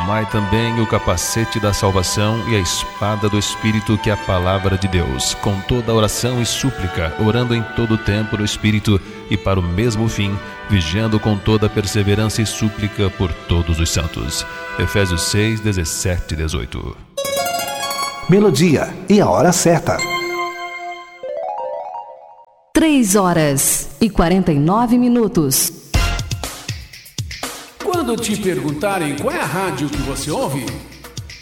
Tomai também o capacete da salvação e a espada do Espírito, que é a palavra de Deus, com toda oração e súplica, orando em todo o tempo no Espírito e para o mesmo fim, vigiando com toda perseverança e súplica por todos os santos. Efésios 6, 17 e 18. Melodia e a hora certa. 3h49. Quando te perguntarem qual é a rádio que você ouve,